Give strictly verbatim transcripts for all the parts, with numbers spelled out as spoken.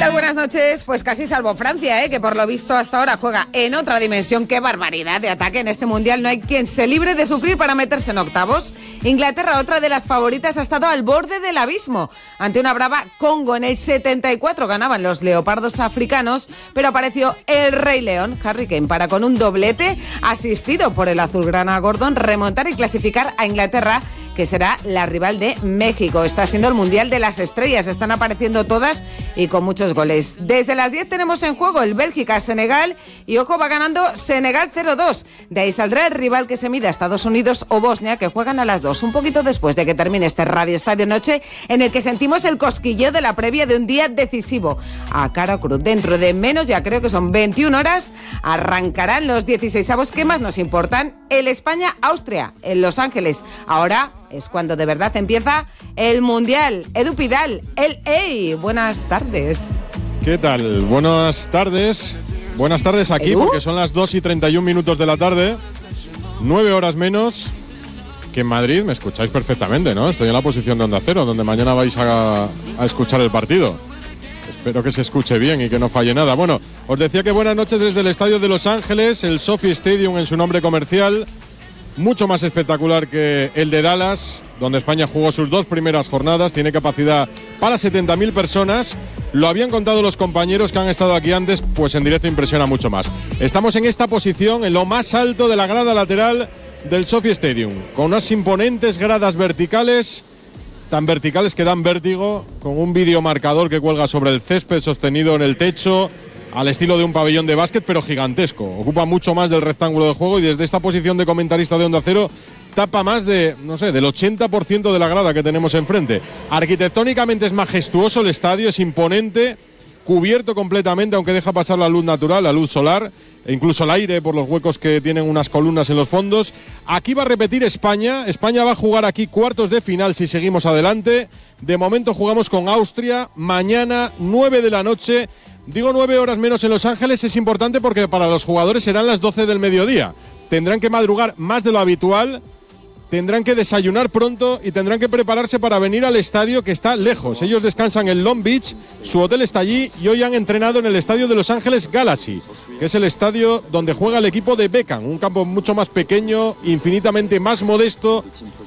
tal? Buenas noches. Pues casi salvo Francia, ¿eh? que por lo visto hasta ahora juega en otra dimensión. ¡Qué barbaridad de ataque en este Mundial! No hay quien se libre de sufrir para meterse en octavos. Inglaterra, otra de las favoritas, ha estado al borde del abismo. Ante una brava Congo en el setenta y cuatro ganaban los leopardos africanos, pero apareció el Rey León, Harry Kane, para con un doblete asistido por el azulgrana Gordon remontar y clasificar a Inglaterra, que será la rival de México. Está siendo el Mundial de las estrellas, están apareciendo todas y con muchos goles. Desde las diez tenemos en juego el Bélgica-Senegal y ojo, va ganando Senegal cero dos. De ahí saldrá el rival que se mide a Estados Unidos o Bosnia, que juegan a las dos, un poquito después de que termine este Radio Estadio Noche, en el que sentimos el cosquilleo de la previa de un día decisivo. A cara cruz, dentro de menos, ya creo que son veintiuna horas, arrancarán los dieciseisavos que más nos importan, el España-Austria, en Los Ángeles. Ahora es cuando de verdad empieza el Mundial. Edu Pidal, el Ey, buenas tardes. ¿Qué tal? Buenas tardes. Buenas tardes aquí, ¿Edu? Porque son las dos y treinta y un minutos de la tarde, nueve horas menos que en Madrid. Me escucháis perfectamente, ¿no? Estoy en la posición de Onda Cero, donde mañana vais a, a escuchar el partido. Espero que se escuche bien y que no falle nada. Bueno, os decía que buenas noches desde el estadio de Los Ángeles, el SoFi Stadium en su nombre comercial. Mucho más espectacular que el de Dallas, donde España jugó sus dos primeras jornadas. Tiene capacidad para setenta mil personas. Lo habían contado los compañeros que han estado aquí antes, pues en directo impresiona mucho más. Estamos en esta posición, en lo más alto de la grada lateral del SoFi Stadium, con unas imponentes gradas verticales, tan verticales que dan vértigo, con un videomarcador que cuelga sobre el césped sostenido en el techo, al estilo de un pabellón de básquet, pero gigantesco. Ocupa mucho más del rectángulo de juego y desde esta posición de comentarista de Onda Cero tapa más de, no sé, del ochenta por ciento de la grada que tenemos enfrente. Arquitectónicamente es majestuoso el estadio, es imponente, cubierto completamente, aunque deja pasar la luz natural, la luz solar, e incluso el aire por los huecos que tienen unas columnas en los fondos. Aquí va a repetir España. España va a jugar aquí cuartos de final si seguimos adelante. De momento jugamos con Austria, mañana nueve de la noche. Digo nueve horas menos en Los Ángeles, es importante porque para los jugadores serán las doce del mediodía. Tendrán que madrugar más de lo habitual, tendrán que desayunar pronto y tendrán que prepararse para venir al estadio, que está lejos. Ellos descansan en Long Beach, su hotel está allí y hoy han entrenado en el estadio de Los Ángeles Galaxy, que es el estadio donde juega el equipo de Beckham, un campo mucho más pequeño, infinitamente más modesto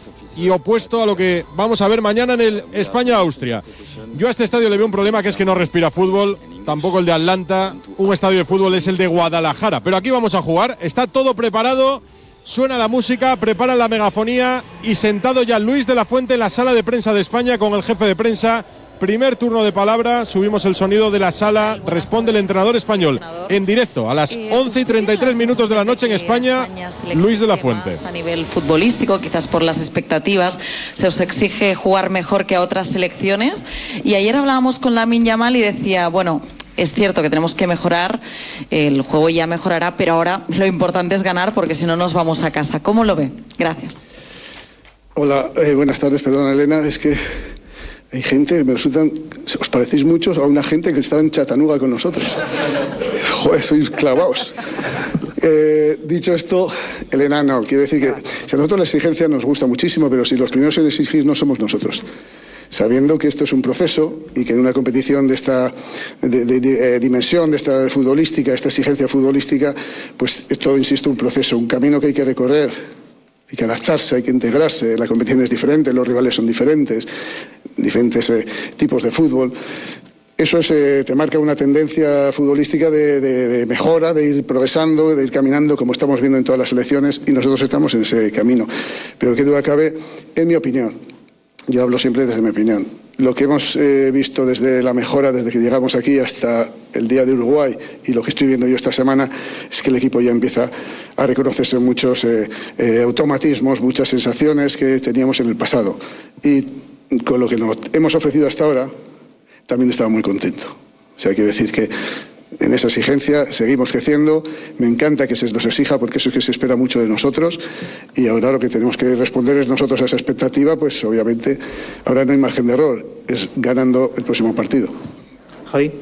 y opuesto a lo que vamos a ver mañana en el España-Austria. Yo a este estadio le veo un problema, que es que no respira fútbol, tampoco el de Atlanta. Un estadio de fútbol es el de Guadalajara, pero aquí vamos a jugar, está todo preparado, suena la música, preparan la megafonía y sentado ya Luis de la Fuente en la sala de prensa de España con el jefe de prensa. Primer turno de palabra, subimos el sonido de la sala, responde el entrenador español en directo a las once y treinta y tres minutos de la noche en España, Luis de la Fuente. A nivel futbolístico, quizás por las expectativas, se os exige jugar mejor que a otras selecciones. Y ayer hablábamos con Lamine Yamal y decía, bueno, es cierto que tenemos que mejorar, el juego ya mejorará, pero ahora lo importante es ganar porque si no nos vamos a casa. ¿Cómo lo ve? Gracias. Hola, eh, buenas tardes, perdona Elena, es que hay gente, me resultan, os parecéis muchos a una gente que estaba en Chattanooga con nosotros. Joder, sois clavaos. Eh, dicho esto, Elena, no, quiero decir que si a nosotros la exigencia nos gusta muchísimo, pero si los primeros en exigir no somos nosotros. Sabiendo que esto es un proceso y que en una competición de esta de, de, de, eh, dimensión, de esta futbolística, esta exigencia futbolística, pues es todo, insisto, un proceso, un camino que hay que recorrer, hay que adaptarse, hay que integrarse, la competición es diferente, los rivales son diferentes, diferentes eh, tipos de fútbol. Eso es, eh, te marca una tendencia futbolística de, de, de mejora, de ir progresando, de ir caminando, como estamos viendo en todas las selecciones, y nosotros estamos en ese camino. Pero que duda cabe, en mi opinión, yo hablo siempre desde mi opinión, lo que hemos eh, visto desde la mejora, desde que llegamos aquí hasta el día de Uruguay, y lo que estoy viendo yo esta semana, es que el equipo ya empieza a reconocerse muchos eh, eh, automatismos, muchas sensaciones que teníamos en el pasado. Y con lo que nos hemos ofrecido hasta ahora, también estaba muy contento. O sea, quiero decir que en esa exigencia seguimos creciendo. Me encanta que se nos exija, porque eso es que se espera mucho de nosotros, y ahora lo que tenemos que responder es nosotros a esa expectativa. Pues obviamente ahora no hay margen de error, es ganando el próximo partido. Javi.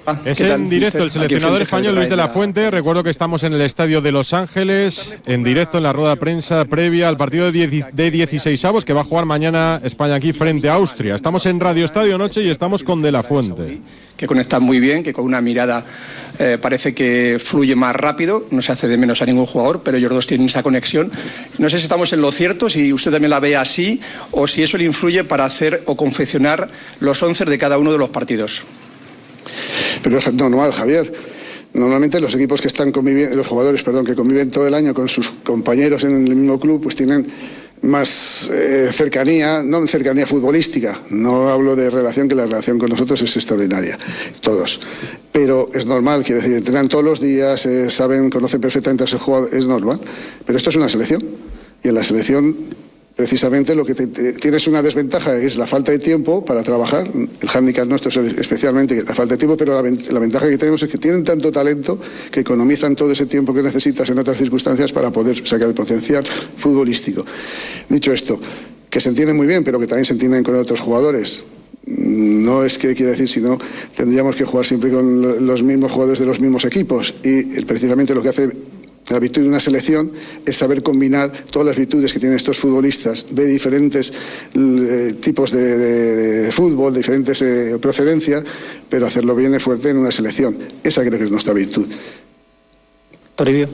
Ah, es en directo el seleccionador español Luis de la Fuente. Recuerdo que estamos en el estadio de Los Ángeles, en directo en la rueda de prensa previa al partido de dieciseisavos que va a jugar mañana España aquí frente a Austria. Estamos en Radio Estadio Noche y estamos con De la Fuente. Que conectan muy bien, que con una mirada eh, parece que fluye más rápido, no se hace de menos a ningún jugador, pero ellos dos tienen esa conexión. No sé si estamos en lo cierto, si usted también la ve así, o si eso le influye para hacer o confeccionar los once de cada uno de los partidos. Pero es normal, Javier. Normalmente los equipos que están conviviendo, los jugadores, perdón, que conviven todo el año con sus compañeros en el mismo club, pues tienen más eh, cercanía, no cercanía futbolística. No hablo de relación, que la relación con nosotros es extraordinaria, todos. Pero es normal, quiero decir, entrenan todos los días, eh, saben, conocen perfectamente a ese jugador, es normal. Pero esto es una selección. Y en la selección, precisamente lo que te, te, tienes una desventaja es la falta de tiempo para trabajar. El hándicap nuestro es especialmente la falta de tiempo, pero la, la ventaja que tenemos es que tienen tanto talento que economizan todo ese tiempo que necesitas en otras circunstancias para poder sacar el potencial futbolístico. Dicho esto, que se entienden muy bien, pero que también se entienden con otros jugadores. No es que quiera decir, sino tendríamos que jugar siempre con los mismos jugadores de los mismos equipos. Y precisamente lo que hace la virtud de una selección es saber combinar todas las virtudes que tienen estos futbolistas de diferentes eh, tipos de, de, de fútbol, de diferentes eh, procedencias, pero hacerlo bien y fuerte en una selección. Esa creo que es nuestra virtud. Toribio.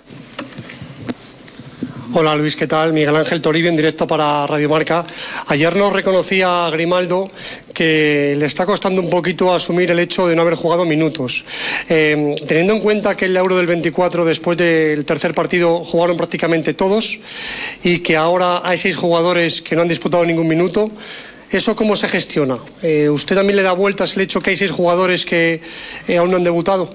Hola Luis, ¿qué tal? Miguel Ángel Toribio en directo para Radio Marca. Ayer nos reconocía Grimaldo que le está costando un poquito asumir el hecho de no haber jugado minutos. Eh, teniendo en cuenta que el Euro del veinticuatro, después del tercer partido, jugaron prácticamente todos y que ahora hay seis jugadores que no han disputado ningún minuto, ¿eso cómo se gestiona? Eh, ¿Usted también le da vueltas el hecho que hay seis jugadores que eh, aún no han debutado?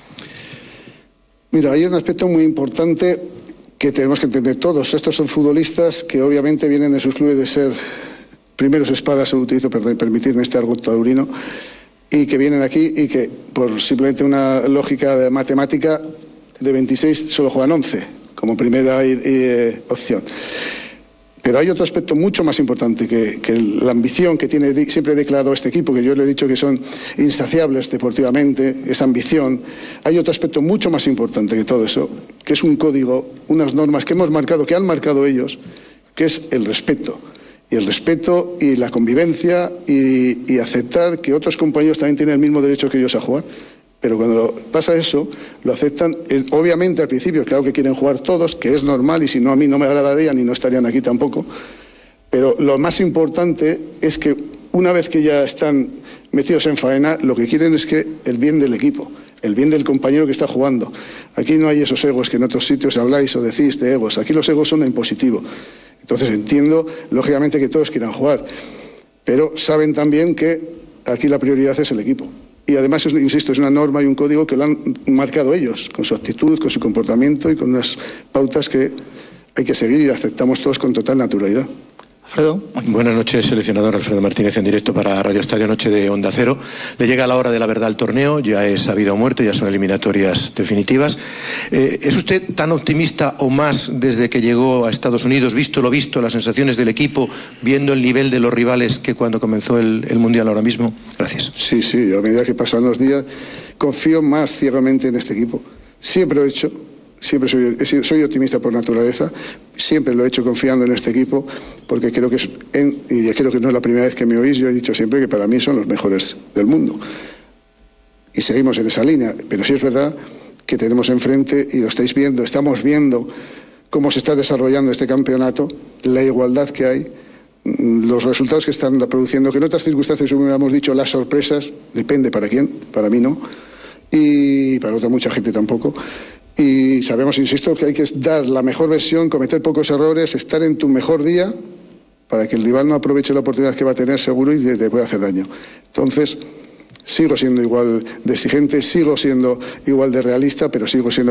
Mira, hay un aspecto muy importante que tenemos que entender todos. Estos son futbolistas que obviamente vienen de sus clubes de ser primeros espadas, utilizo, perdón, permitirme este argot taurino, y que vienen aquí y que por simplemente una lógica de matemática de veintiséis solo juegan once como primera y, y, eh, opción. Pero hay otro aspecto mucho más importante que, que la ambición que tiene siempre he declarado este equipo, que yo le he dicho que son insaciables deportivamente, esa ambición. Hay otro aspecto mucho más importante que todo eso, que es un código, unas normas que hemos marcado, que han marcado ellos, que es el respeto. Y el respeto y la convivencia y, y aceptar que otros compañeros también tienen el mismo derecho que ellos a jugar. Pero cuando pasa eso, lo aceptan, obviamente al principio, claro que quieren jugar todos, que es normal, y si no a mí no me agradarían y no estarían aquí tampoco, pero lo más importante es que una vez que ya están metidos en faena, lo que quieren es que el bien del equipo, el bien del compañero que está jugando. Aquí no hay esos egos que en otros sitios habláis o decís de egos, aquí los egos son en positivo. Entonces entiendo, lógicamente, que todos quieran jugar, pero saben también que aquí la prioridad es el equipo. Y además, insisto, es una norma y un código que lo han marcado ellos, con su actitud, con su comportamiento y con unas pautas que hay que seguir y aceptamos todos con total naturalidad. Alfredo. Buenas noches, seleccionador Alfredo Martínez en directo para Radio Estadio Noche de Onda Cero. Le llega la hora de la verdad al torneo, ya es habido o muerto, ya son eliminatorias definitivas. Eh, ¿Es usted tan optimista o más desde que llegó a Estados Unidos, visto lo visto, las sensaciones del equipo, viendo el nivel de los rivales que cuando comenzó el, el Mundial ahora mismo? Gracias. Sí, sí, a medida que pasan los días, confío más ciegamente en este equipo. Siempre lo he hecho. Siempre soy, soy optimista por naturaleza, siempre lo he hecho confiando en este equipo, porque creo que es, en, y creo que no es la primera vez que me oís, yo he dicho siempre que para mí son los mejores del mundo. Y seguimos en esa línea, pero sí es verdad que tenemos enfrente, y lo estáis viendo, estamos viendo cómo se está desarrollando este campeonato, la igualdad que hay, los resultados que están produciendo, que en otras circunstancias hubiéramos dicho las sorpresas, depende para quién, para mí no, y para otra mucha gente tampoco. Y sabemos, insisto, que hay que dar la mejor versión, cometer pocos errores, estar en tu mejor día para que el rival no aproveche la oportunidad que va a tener seguro y te pueda hacer daño. Entonces, sigo siendo igual de exigente, sigo siendo igual de realista, pero sigo siendo